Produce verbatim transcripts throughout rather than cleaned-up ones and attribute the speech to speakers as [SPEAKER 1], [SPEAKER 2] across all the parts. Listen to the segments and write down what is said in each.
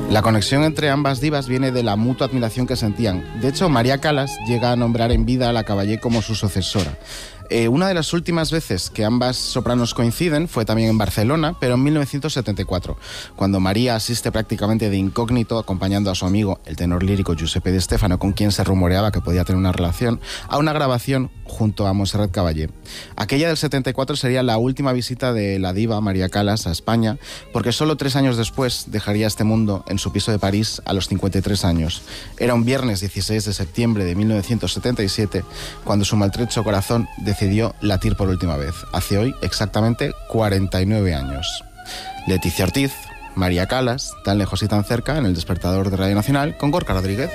[SPEAKER 1] La conexión entre ambas divas viene de la mutua admiración que sentían. De hecho, María Callas llega a nombrar en vida a la Caballé como su sucesora. Eh, una de las últimas veces que ambas sopranos coinciden fue también en Barcelona, pero en mil novecientos setenta y cuatro, cuando María asiste prácticamente de incógnito, acompañando a su amigo, el tenor lírico Giuseppe Di Stefano, con quien se rumoreaba que podía tener una relación, a una grabación junto a Montserrat Caballé. Aquella del setenta y cuatro sería la última visita de la diva María Callas a España, porque solo tres años después dejaría este mundo en su piso de París a los cincuenta y tres años. Era un viernes dieciséis de septiembre de mil novecientos setenta y siete, cuando su maltrecho corazón decidió latir por última vez. Hace hoy exactamente cuarenta y nueve años. Leticia Ortiz, María Callas, tan lejos y tan cerca, en El Despertador de Radio Nacional, con Gorka Rodríguez.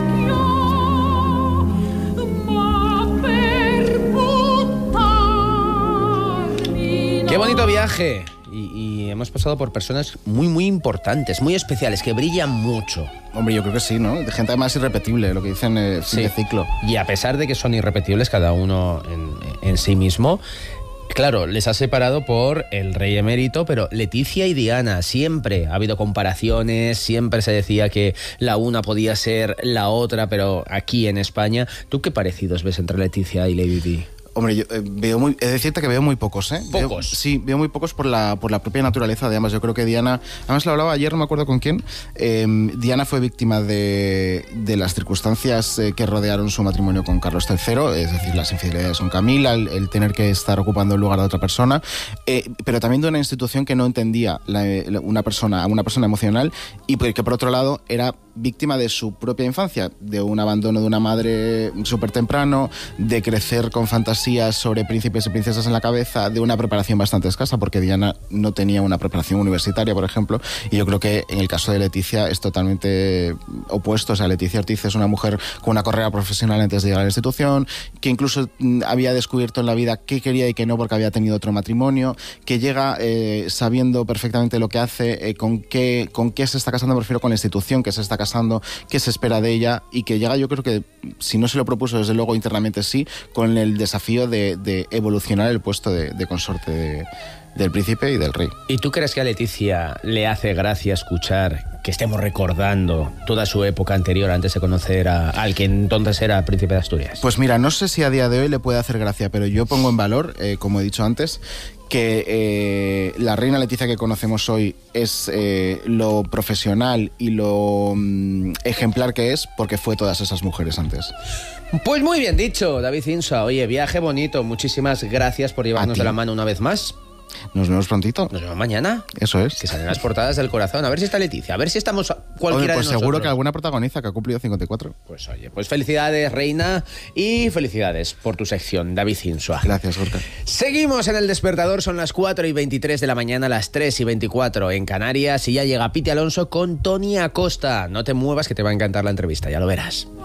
[SPEAKER 2] ¡Qué bonito viaje! Y, y hemos pasado por personas muy, muy importantes, muy especiales, que brillan mucho.
[SPEAKER 1] Hombre, yo creo que sí, ¿no? De gente además irrepetible, lo que dicen eh, fin
[SPEAKER 2] Sí.
[SPEAKER 1] de ciclo.
[SPEAKER 2] Y a pesar de que son irrepetibles cada uno en, en sí mismo, claro, les ha separado por el rey emérito, pero Leticia y Diana, siempre ha habido comparaciones, siempre se decía que la una podía ser la otra, pero aquí en España, ¿tú qué parecidos ves entre Leticia y Lady Di?
[SPEAKER 1] Hombre, yo eh, veo muy, he de decirte que veo muy pocos, ¿eh?
[SPEAKER 2] ¿Pocos?
[SPEAKER 1] Veo, sí, veo muy pocos por la, por la propia naturaleza de ambas. Yo creo que Diana, además lo hablaba ayer, no me acuerdo con quién, eh, Diana fue víctima de, de las circunstancias eh, que rodearon su matrimonio con Carlos tercero, es decir, las infidelidades con Camila, el, el tener que estar ocupando el lugar de otra persona, eh, pero también de una institución que no entendía la, la, una persona, a una persona emocional y que por otro lado era víctima de su propia infancia, de un abandono de una madre súper temprano, de crecer con fantasías sobre príncipes y princesas en la cabeza, de una preparación bastante escasa, porque Diana no tenía una preparación universitaria, por ejemplo, y yo creo que en el caso de Leticia es totalmente opuesto. O sea, Leticia Ortiz es una mujer con una carrera profesional antes de llegar a la institución, que incluso había descubierto en la vida qué quería y qué no, porque había tenido otro matrimonio, que llega eh, sabiendo perfectamente lo que hace, eh, con qué, con qué se está casando, me refiero con la institución que se está casando, qué se espera de ella, y que llega, yo creo que si no se lo propuso desde luego internamente sí, con el desafío de, de evolucionar el puesto de, de consorte de, del príncipe y del rey.
[SPEAKER 2] ¿Y tú crees que a Leticia le hace gracia escuchar que estemos recordando toda su época anterior antes de conocer a, al que entonces era príncipe de Asturias?
[SPEAKER 1] Pues mira, no sé si a día de hoy le puede hacer gracia, pero yo pongo en valor, eh, como he dicho antes, que eh, la reina Leticia que conocemos hoy es eh, lo profesional y lo mm, ejemplar que es, porque fue todas esas mujeres antes.
[SPEAKER 2] Pues muy bien dicho, David Insua. Oye, viaje bonito. Muchísimas gracias por llevarnos de la mano una vez más.
[SPEAKER 1] Nos vemos prontito.
[SPEAKER 2] Nos vemos mañana.
[SPEAKER 1] Eso es.
[SPEAKER 2] Que salen las portadas del corazón. A ver si está Leticia. A ver si estamos cualquiera
[SPEAKER 1] Oye, pues
[SPEAKER 2] de nosotros.
[SPEAKER 1] seguro que alguna protagoniza que ha cumplido cincuenta y cuatro.
[SPEAKER 2] Pues oye, pues felicidades, reina, y felicidades por tu sección, David Insua.
[SPEAKER 1] Gracias, Gorka.
[SPEAKER 2] Seguimos en El Despertador, son las cuatro y veintitrés de la mañana, las tres y veinticuatro en Canarias, y ya llega Piti Alonso con Tony Acosta. No te muevas que te va a encantar la entrevista, ya lo verás.